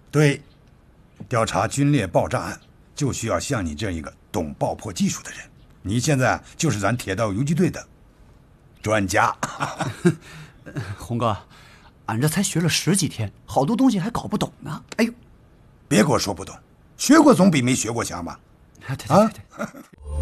对，调查军烈爆炸案就需要像你这样一个懂爆破技术的人。你现在就是咱铁道游击队的专家。 洪哥，俺这才学了10几天，好多东西还搞不懂呢。哎呦， 别给我说不懂，学过总比没学过强吧？ 对。